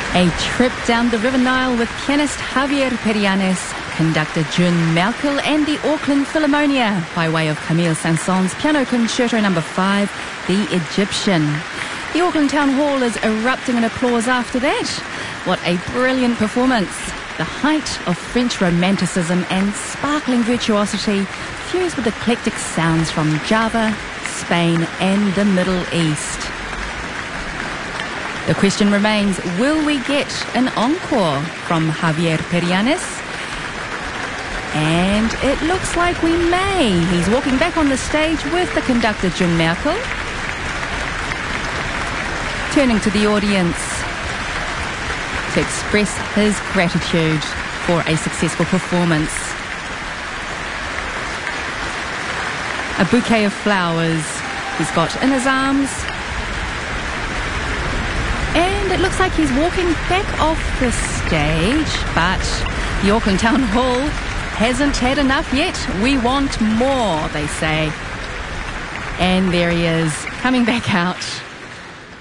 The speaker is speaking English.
A trip down the River Nile with pianist Javier Perianes, conductor Jun Merkel and the Auckland Philharmonia by way of Camille Saint-Saëns' Piano Concerto No. 5, The Egyptian. The Auckland Town Hall is erupting in applause after that. What a brilliant performance. The height of French romanticism and sparkling virtuosity fused with eclectic sounds from Java, Spain and the Middle East. The question remains, will we get an encore from Javier Perianes? And it looks like we may. He's walking back on the stage with the conductor Jun Merkel, turning to the audience to express his gratitude for a successful performance. A bouquet of flowers he's got in his arms. And it looks like he's walking back off the stage, but the Auckland Town Hall hasn't had enough yet. We want more, they say. And there he is, coming back out.